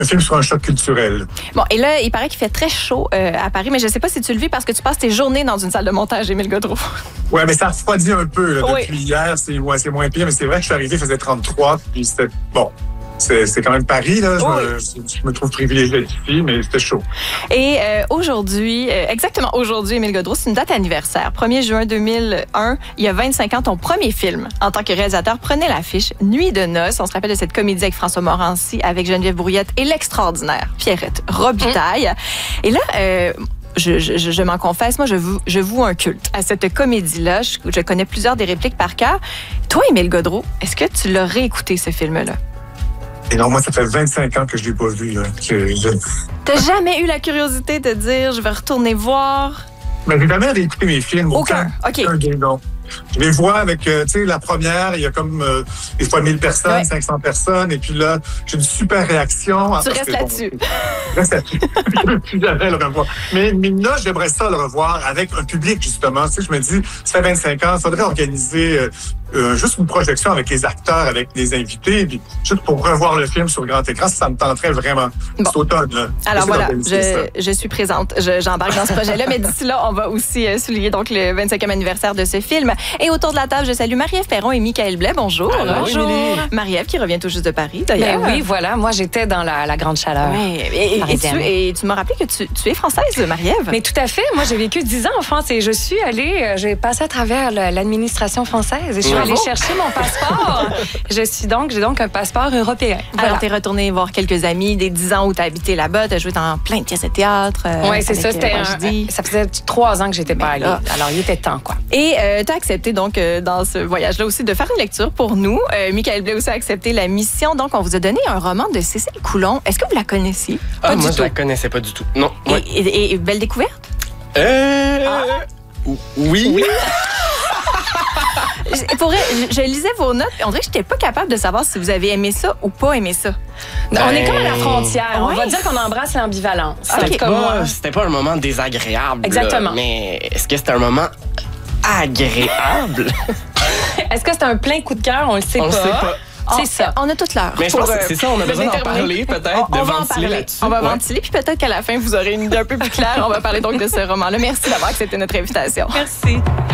Un film sur un choc culturel. Bon, et là, il paraît qu'il fait très chaud à Paris, mais je ne sais pas si tu le vis parce que tu passes tes journées dans une salle de montage, Émile Gaudreault. Ouais, mais ça refroidit un peu là, Oui. depuis hier. C'est moins pire, mais c'est vrai que je suis arrivé, il faisait 33, puis c'était bon. C'est quand même Paris, là. Je me trouve privilégié ici, mais c'était chaud. Et aujourd'hui, exactement aujourd'hui, Émile Gaudreault, c'est une date anniversaire. 1er juin 2001, il y a 25 ans, ton premier film en tant que réalisateur prenait l'affiche Nuit de noces. On se rappelle de cette comédie avec François Morancy, avec Geneviève Brouillette et l'extraordinaire Pierrette Robitaille. Et là, je m'en confesse, moi, je voue un culte à cette comédie-là. Je connais plusieurs des répliques par cœur. Toi, Émile Gaudreault, est-ce que tu l'as réécouté, ce film-là? Et non, moi, ça fait 25 ans que je ne l'ai pas vu. T'as jamais eu la curiosité de dire, je vais retourner voir? Mais j'ai jamais réécouté mes films. Aucun. OK. Non. Je les vois avec, tu sais, la première, il y a comme des fois 1000 personnes, Ouais. 500 personnes, et puis là, j'ai une super réaction. Tu restes là-dessus. Je reste là-dessus. Je ne veux plus jamais le revoir. Mais là, j'aimerais ça le revoir avec un public, justement. Tu sais, je me dis, ça fait 25 ans, il faudrait organiser juste une projection avec les acteurs, avec les invités, puis juste pour revoir le film sur grand écran, ça me tenterait vraiment. Bon. C'est automne, là. Alors voilà, Ça. je suis présente. J'embarque dans ce projet-là. Mais d'ici là, on va aussi souligner donc le 25e anniversaire de ce film. Et autour de la table, je salue Marie-Ève Perron et Michael Blais. Bonjour. Allô, Bonjour. Émilie. Marie-Ève qui revient tout juste de Paris, d'ailleurs. Ben oui, voilà. Moi, j'étais dans la grande chaleur. Ouais. Parisienne. Et tu m'as rappelé que tu es française, Marie-Ève. Mais tout à fait. Moi, j'ai vécu 10 ans en France et je suis allée, j'ai passé à travers l'administration française et je suis allée chercher mon passeport. J'ai donc un passeport européen. Voilà. Alors, t'es retournée voir quelques amis des 10 ans où t'as habité là-bas. T'as joué dans plein de pièces de théâtre. Oui, c'est ça. Ça faisait 3 ans que j'étais pas allée. là. Alors, il était temps, quoi. Et t'as accepté donc dans ce voyage-là aussi de faire une lecture pour nous. Michael Blais aussi a accepté la mission. Donc, on vous a donné un roman de Cécile Coulon. Est-ce que vous la connaissiez? Ah, Pas moi, du je tout. la connaissais pas du tout. Non. Ouais. Et belle découverte? Oui. Pour vrai, je lisais vos notes. On dirait que je n'étais pas capable de savoir si vous avez aimé ça ou pas aimé ça. On est comme à la frontière. On Ouais. va dire qu'on embrasse l'ambivalence. Ok. C'est comme moi. C'était pas un moment désagréable. Exactement. Là, mais est-ce que c'était un moment agréable? Est-ce que c'est un plein coup de cœur? On le sait On le pas. sait pas. C'est ça. On a toute l'heure. Mais je pense que c'est ça, on a besoin d'en déterminer. parler peut-être, On de va en ventiler parler. là-dessus. On va Ouais. ventiler, puis peut-être qu'à la fin, vous aurez une idée un peu plus claire. On va parler donc de ce roman-là. Merci d'avoir accepté notre invitation. Merci.